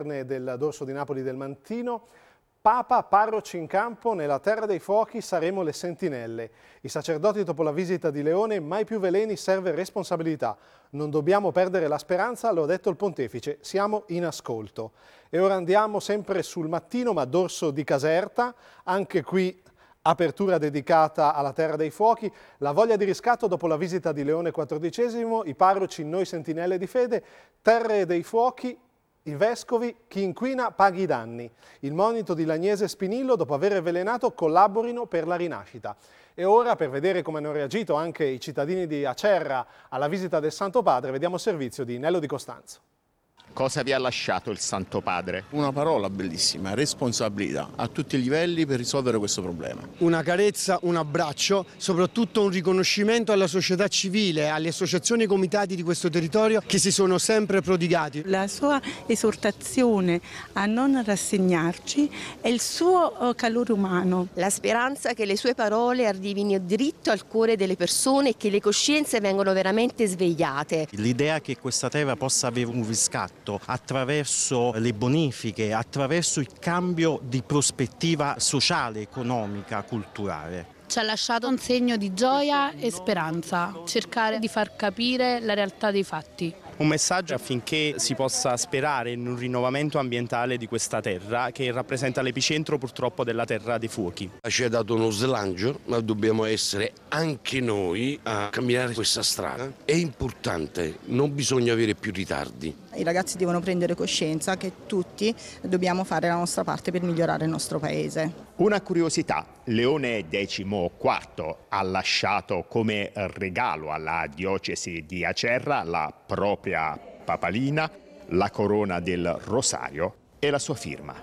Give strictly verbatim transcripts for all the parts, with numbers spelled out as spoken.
urne del dorso di Napoli del Mantino. Papa, parroci in campo, nella terra dei fuochi saremo le sentinelle. I sacerdoti dopo la visita di Leone, mai più veleni, serve responsabilità. Non dobbiamo perdere la speranza, lo ha detto il pontefice, siamo in ascolto. E ora andiamo sempre sul Mattino, ma dorso di Caserta, anche qui apertura dedicata alla terra dei fuochi, la voglia di riscatto dopo la visita di Leone quattordicesimo, i parroci, noi sentinelle di fede, terre dei fuochi, i vescovi, chi inquina paghi i danni. Il monito di Lagnese Spinillo, dopo aver avvelenato, collaborino per la rinascita. E ora, per vedere come hanno reagito anche i cittadini di Acerra alla visita del Santo Padre, vediamo il servizio di Nello Di Costanzo. Cosa vi ha lasciato il Santo Padre? Una parola bellissima, responsabilità a tutti i livelli per risolvere questo problema. Una carezza, un abbraccio, soprattutto un riconoscimento alla società civile, alle associazioni e comitati di questo territorio che si sono sempre prodigati. La sua esortazione a non rassegnarci è il suo calore umano. La speranza che le sue parole arrivino dritto al cuore delle persone e che le coscienze vengano veramente svegliate. L'idea che questa terra possa avere un riscatto attraverso le bonifiche, attraverso il cambio di prospettiva sociale, economica, culturale. Ci ha lasciato un segno di gioia e speranza, cercare di far capire la realtà dei fatti. Un messaggio affinché si possa sperare in un rinnovamento ambientale di questa terra che rappresenta l'epicentro purtroppo della terra dei fuochi. Ci ha dato uno slancio, ma dobbiamo essere anche noi a camminare questa strada. È importante, non bisogna avere più ritardi. I ragazzi devono prendere coscienza che tutti dobbiamo fare la nostra parte per migliorare il nostro paese. Una curiosità, Leone quattordici ha lasciato come regalo alla diocesi di Acerra la propria papalina, la corona del rosario e la sua firma.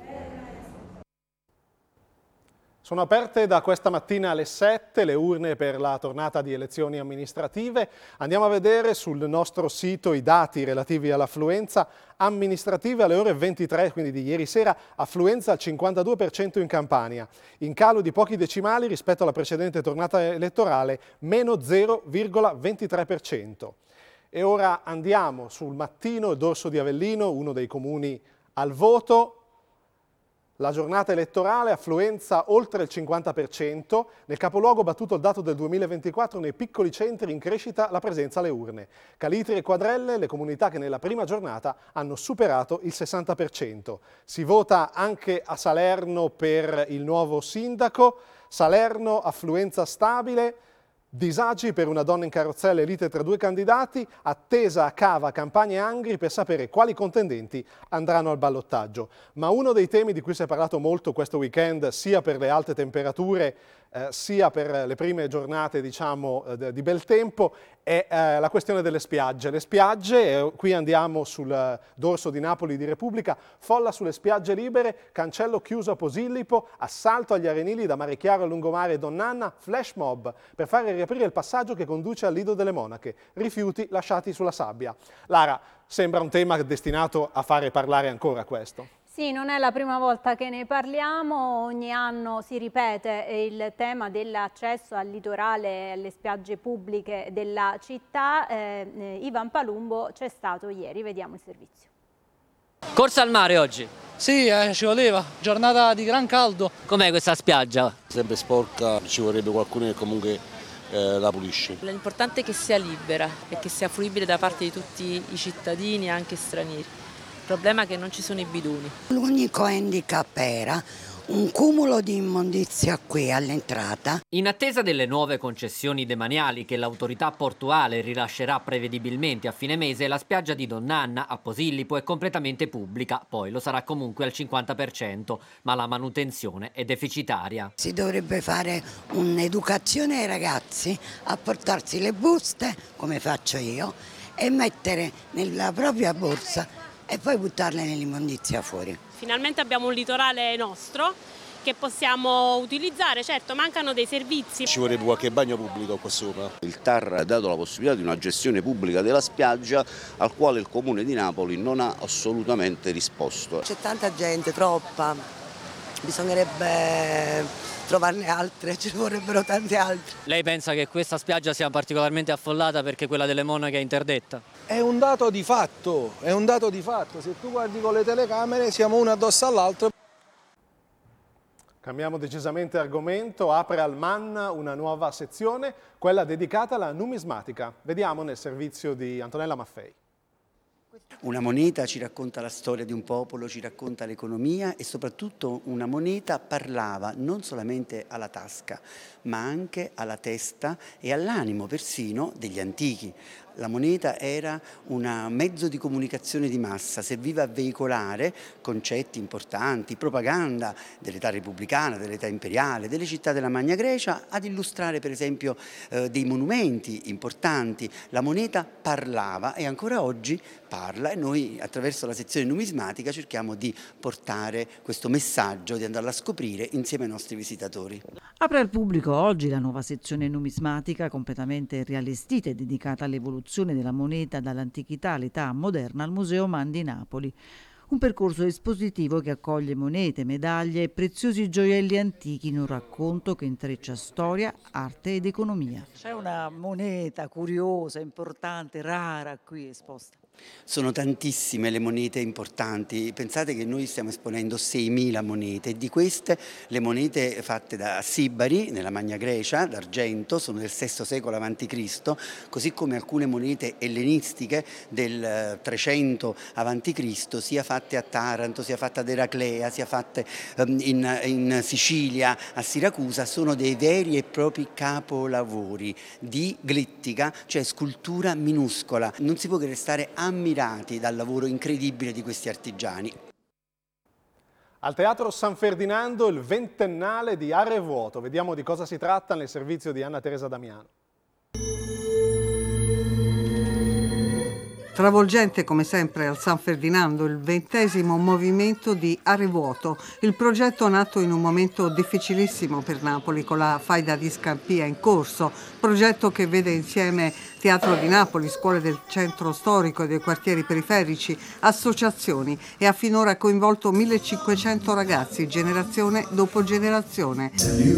Sono aperte da questa mattina alle sette le urne per la tornata di elezioni amministrative. Andiamo a vedere sul nostro sito i dati relativi all'affluenza amministrativa alle ore ventitré, quindi di ieri sera, affluenza al cinquantadue per cento in Campania, in calo di pochi decimali rispetto alla precedente tornata elettorale, meno zero virgola ventitré per cento. E ora andiamo sul Mattino, il dorso di Avellino, uno dei comuni al voto. La giornata elettorale, affluenza oltre il cinquanta per cento, nel capoluogo battuto il dato del duemilaventiquattro, nei piccoli centri in crescita la presenza alle urne. Calitri e Quadrelle, le comunità che nella prima giornata hanno superato il sessanta per cento. Si vota anche a Salerno per il nuovo sindaco, Salerno affluenza stabile, disagi per una donna in carrozzella e lite tra due candidati, attesa a Cava, Campania e Angri per sapere quali contendenti andranno al ballottaggio. Ma uno dei temi di cui si è parlato molto questo weekend, sia per le alte temperature, eh, sia per le prime giornate, diciamo, eh, di bel tempo, è eh, la questione delle spiagge. Le spiagge, eh, qui andiamo sul dorso di Napoli di Repubblica, folla sulle spiagge libere, cancello chiuso a Posillipo, assalto agli arenili da Mare Chiaro, Lungomare e Donnanna, flash mob per fare riaprire il passaggio che conduce al Lido delle Monache, rifiuti lasciati sulla sabbia. Lara, sembra un tema destinato a fare parlare ancora questo. Sì, non è la prima volta che ne parliamo, ogni anno si ripete il tema dell'accesso al litorale e alle spiagge pubbliche della città. Eh, eh, Ivan Palumbo c'è stato ieri, vediamo il servizio. Corsa al mare oggi? Sì, eh, ci voleva, giornata di gran caldo. Com'è questa spiaggia? Sempre sporca, ci vorrebbe qualcuno che comunque eh, la pulisce. L'importante è che sia libera e che sia fruibile da parte di tutti i cittadini, anche stranieri. Il problema è che non ci sono i bidoni. L'unico handicap era un cumulo di immondizia qui all'entrata. In attesa delle nuove concessioni demaniali che l'autorità portuale rilascerà prevedibilmente a fine mese, la spiaggia di Donnanna a Posillipo è completamente pubblica, poi lo sarà comunque al cinquanta per cento, ma la manutenzione è deficitaria. Si dovrebbe fare un'educazione ai ragazzi a portarsi le buste, come faccio io, e mettere nella propria borsa e poi buttarle nell'immondizia fuori. Finalmente abbiamo un litorale nostro che possiamo utilizzare, certo mancano dei servizi. Ci vorrebbe qualche bagno pubblico qua sopra. Il T A R ha dato la possibilità di una gestione pubblica della spiaggia al quale il Comune di Napoli non ha assolutamente risposto. C'è tanta gente, troppa, bisognerebbe trovarne altre, ce ne vorrebbero tante altre. Lei pensa che questa spiaggia sia particolarmente affollata perché quella delle Monache è interdetta? È un dato di fatto, è un dato di fatto. Se tu guardi con le telecamere siamo uno addosso all'altro. Cambiamo decisamente argomento, apre al Manna una nuova sezione, quella dedicata alla numismatica. Vediamo nel servizio di Antonella Maffei. Una moneta ci racconta la storia di un popolo, ci racconta l'economia e soprattutto una moneta parlava non solamente alla tasca, ma anche alla testa e all'animo persino degli antichi. La moneta era un mezzo di comunicazione di massa, serviva a veicolare concetti importanti, propaganda dell'età repubblicana, dell'età imperiale, delle città della Magna Grecia, ad illustrare per esempio eh, dei monumenti importanti. La moneta parlava e ancora oggi parla e noi attraverso la sezione numismatica cerchiamo di portare questo messaggio, di andarla a scoprire insieme ai nostri visitatori. Apre al pubblico oggi la nuova sezione numismatica completamente riallestita e dedicata all'evoluzione della moneta dall'antichità all'età moderna al Museo Man di Napoli. Un percorso espositivo che accoglie monete, medaglie e preziosi gioielli antichi in un racconto che intreccia storia, arte ed economia. C'è una moneta curiosa, importante, rara qui esposta. Sono tantissime le monete importanti, pensate che noi stiamo esponendo seimila monete e di queste le monete fatte da Sibari nella Magna Grecia d'argento sono del sesto secolo avanti Cristo, così come alcune monete ellenistiche del trecento avanti Cristo, sia fatte a Taranto, sia fatte ad Eraclea, sia fatte in, in Sicilia, a Siracusa, sono dei veri e propri capolavori di glittica, cioè scultura minuscola. Non si può che restare ammirati dal lavoro incredibile di questi artigiani. Al Teatro San Ferdinando il ventennale di Arevuoto. Vediamo di cosa si tratta nel servizio di Anna Teresa Damiano. Travolgente come sempre al San Ferdinando il ventesimo movimento di Arevuoto, il progetto nato in un momento difficilissimo per Napoli con la faida di Scampia in corso, progetto che vede insieme Teatro di Napoli, scuole del centro storico e dei quartieri periferici, associazioni e ha finora coinvolto millecinquecento ragazzi, generazione dopo generazione.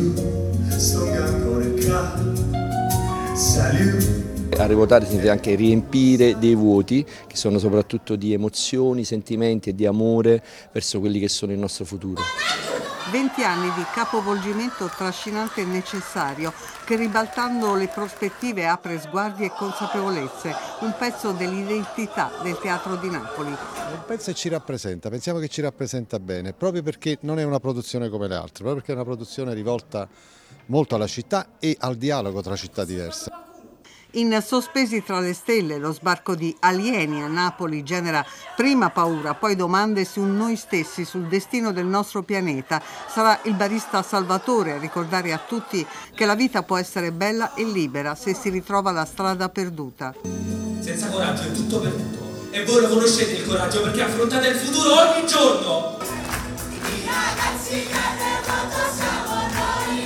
Arevuotare significa anche riempire dei vuoti che sono soprattutto di emozioni, sentimenti e di amore verso quelli che sono il nostro futuro. venti anni di capovolgimento trascinante e necessario che ribaltando le prospettive apre sguardi e consapevolezze, un pezzo dell'identità del Teatro di Napoli. Un pezzo che ci rappresenta, pensiamo che ci rappresenta bene, proprio perché non è una produzione come le altre, proprio perché è una produzione rivolta molto alla città e al dialogo tra città diverse. In Sospesi tra le stelle, lo sbarco di alieni a Napoli genera prima paura, poi domande su noi stessi, sul destino del nostro pianeta. Sarà il barista Salvatore a ricordare a tutti che la vita può essere bella e libera se si ritrova la strada perduta. Senza coraggio è tutto perduto e voi lo conoscete il coraggio perché affrontate il futuro ogni giorno. I ragazzi che Arevuoto siamo noi.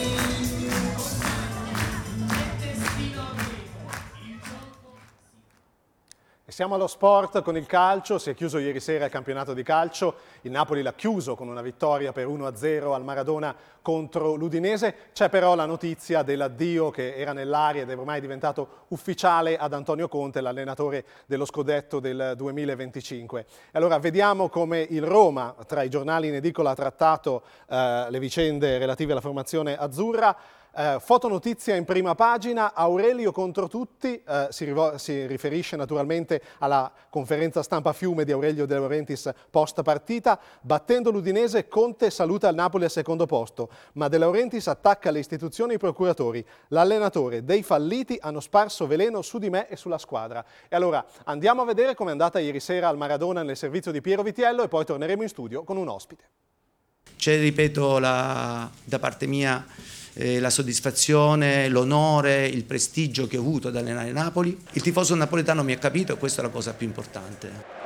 Siamo allo sport con il calcio, si è chiuso ieri sera il campionato di calcio, il Napoli l'ha chiuso con una vittoria per uno a zero al Maradona contro l'Udinese, c'è però la notizia dell'addio che era nell'aria ed è ormai diventato ufficiale ad Antonio Conte, l'allenatore dello scudetto del duemilaventicinque. E allora vediamo come il Roma, tra i giornali in edicola, ha trattato eh, le vicende relative alla formazione azzurra. Eh, fotonotizia in prima pagina, Aurelio contro tutti, eh, si, si riferisce naturalmente alla conferenza stampa a Fiume di Aurelio De Laurentiis post partita. Battendo l'Udinese, Conte saluta il Napoli al secondo posto, ma De Laurentiis attacca le istituzioni e i procuratori. L'allenatore dei falliti hanno sparso veleno su di me e sulla squadra. E allora andiamo a vedere com'è andata ieri sera al Maradona nel servizio di Piero Vitiello e poi torneremo in studio con un ospite. C'è, ripeto, la, da parte mia Eh, la soddisfazione, l'onore, il prestigio che ho avuto ad allenare Napoli. Il tifoso napoletano mi ha capito e questa è la cosa più importante.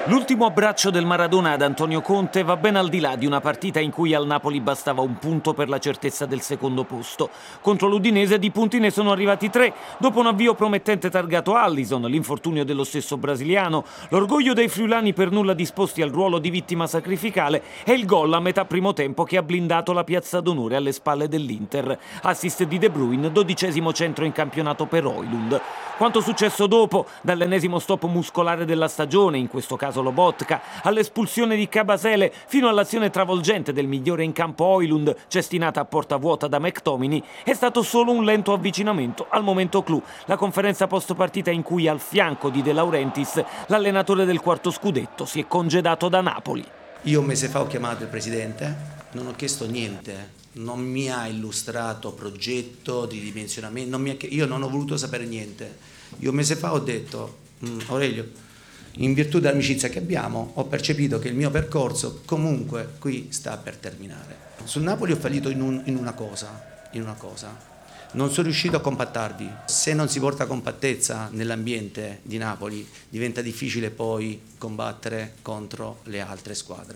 L'ultimo abbraccio del Maradona ad Antonio Conte va ben al di là di una partita in cui al Napoli bastava un punto per la certezza del secondo posto. Contro l'Udinese di punti ne sono arrivati tre, dopo un avvio promettente targato Allison, l'infortunio dello stesso brasiliano, l'orgoglio dei friulani per nulla disposti al ruolo di vittima sacrificale e il gol a metà primo tempo che ha blindato la piazza d'onore alle spalle dell'Inter. Assist di De Bruyne, dodicesimo centro in campionato per Højlund. Quanto successo dopo, dall'ennesimo stop muscolare della stagione, in questo caso Lobotka, all'espulsione di Kabasele fino all'azione travolgente del migliore in campo Højlund, cestinata a porta vuota da McTominay, è stato solo un lento avvicinamento al momento clou, la conferenza post partita in cui al fianco di De Laurentiis l'allenatore del quarto scudetto si è congedato da Napoli. Io un mese fa ho chiamato il presidente, non ho chiesto niente, non mi ha illustrato progetto di dimensionamento, non mi ha, io non ho voluto sapere niente. Io un mese fa ho detto, Aurelio, in virtù dell'amicizia che abbiamo, ho percepito che il mio percorso comunque qui sta per terminare. Sul Napoli ho fallito in, un, in una cosa, in una cosa. Non sono riuscito a compattarvi. Se non si porta compattezza nell'ambiente di Napoli, diventa difficile poi combattere contro le altre squadre.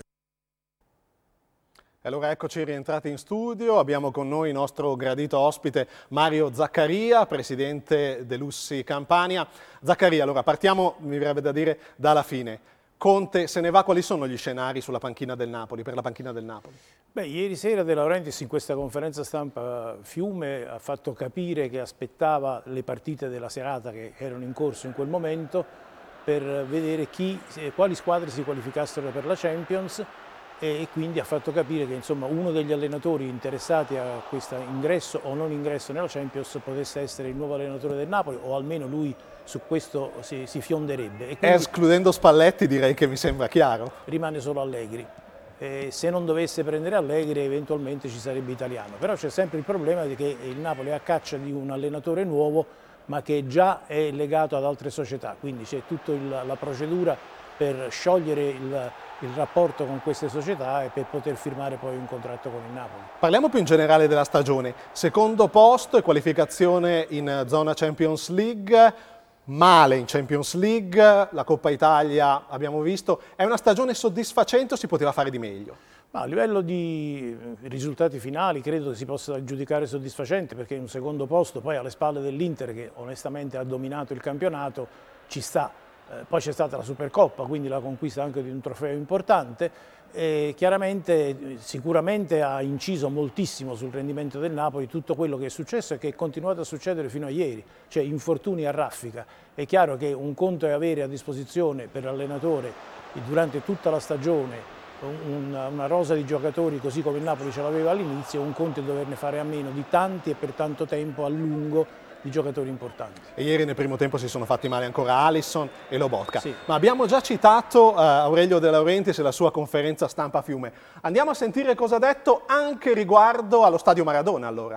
Allora eccoci rientrati in studio, abbiamo con noi il nostro gradito ospite Mario Zaccaria, presidente dell'Ussi Campania. Zaccaria, allora partiamo, mi verrebbe da dire, dalla fine. Conte se ne va, quali sono gli scenari sulla panchina del Napoli, per la panchina del Napoli? Beh, ieri sera De Laurentiis in questa conferenza stampa Fiume ha fatto capire che aspettava le partite della serata che erano in corso in quel momento per vedere chi, quali squadre si qualificassero per la Champions, e quindi ha fatto capire che insomma, uno degli allenatori interessati a questo ingresso o non ingresso nella Champions potesse essere il nuovo allenatore del Napoli, o almeno lui su questo si, si fionderebbe. E quindi, escludendo Spalletti, direi che mi sembra chiaro. Rimane solo Allegri. Eh, se non dovesse prendere Allegri eventualmente ci sarebbe Italiano, però c'è sempre il problema di che il Napoli è a caccia di un allenatore nuovo ma che già è legato ad altre società, quindi c'è tutta la procedura per sciogliere il, il rapporto con queste società e per poter firmare poi un contratto con il Napoli. Parliamo più in generale della stagione. Secondo posto e qualificazione in zona Champions League, male in Champions League, la Coppa Italia abbiamo visto. È una stagione soddisfacente o si poteva fare di meglio? Ma a livello di risultati finali credo che si possa giudicare soddisfacente, perché un secondo posto poi alle spalle dell'Inter, che onestamente ha dominato il campionato, ci sta. Eh, poi c'è stata la Supercoppa, quindi la conquista anche di un trofeo importante, e chiaramente sicuramente ha inciso moltissimo sul rendimento del Napoli tutto quello che è successo e che è continuato a succedere fino a ieri, cioè infortuni a raffica. È chiaro che un conto è avere a disposizione per l'allenatore durante tutta la stagione una, una rosa di giocatori così come il Napoli ce l'aveva all'inizio, un conto è doverne fare a meno di tanti e per tanto tempo a lungo di giocatori importanti. E ieri nel primo tempo si sono fatti male ancora Alisson e Lobotka. Sì. Ma abbiamo già citato uh, Aurelio De Laurentiis e la sua conferenza stampa a Fiume. Andiamo a sentire cosa ha detto anche riguardo allo stadio Maradona allora.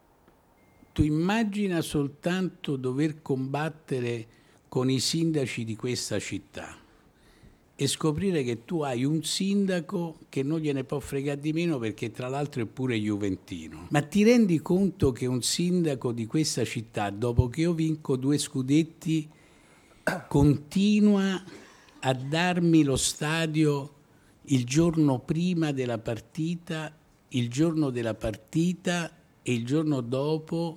Tu immagina soltanto dover combattere con i sindaci di questa città e scoprire che tu hai un sindaco che non gliene può fregare di meno perché tra l'altro è pure juventino. Ma ti rendi conto che un sindaco di questa città, dopo che io vinco due scudetti, continua a darmi lo stadio il giorno prima della partita, il giorno della partita e il giorno dopo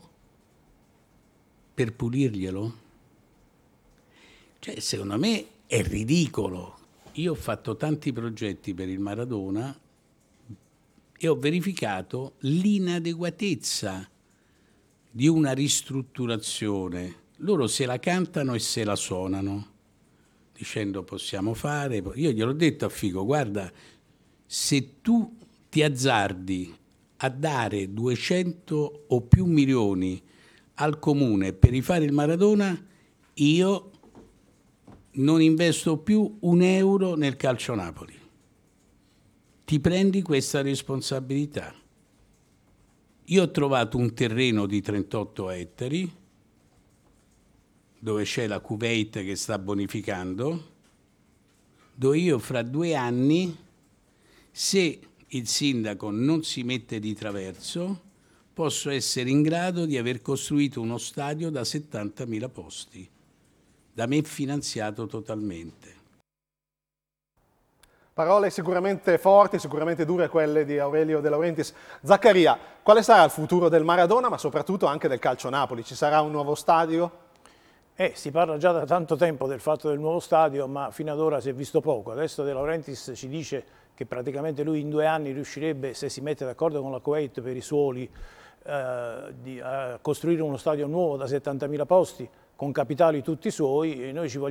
per pulirglielo? Cioè, secondo me è ridicolo. Io ho fatto tanti progetti per il Maradona e ho verificato l'inadeguatezza di una ristrutturazione. Loro se la cantano e se la suonano, dicendo possiamo fare. Io gliel'ho detto a Figo, guarda, se tu ti azzardi a dare duecento o più milioni al comune per rifare il Maradona, io non investo più un euro nel calcio Napoli. Ti prendi questa responsabilità. Io ho trovato un terreno di trentotto ettari dove c'è la Kuwait che sta bonificando, dove io fra due anni, se il sindaco non si mette di traverso, posso essere in grado di aver costruito uno stadio da settantamila posti. Da me finanziato totalmente. Parole sicuramente forti, sicuramente dure quelle di Aurelio De Laurentiis. Zaccaria, quale sarà il futuro del Maradona, ma soprattutto anche del calcio Napoli? Ci sarà un nuovo stadio? Eh, si parla già da tanto tempo del fatto del nuovo stadio, ma fino ad ora si è visto poco. Adesso De Laurentiis ci dice che praticamente lui in due anni riuscirebbe, se si mette d'accordo con la Kuwait per i suoli, eh, di, a costruire uno stadio nuovo da settantamila posti, con capitali tutti suoi, e noi ci vogliamo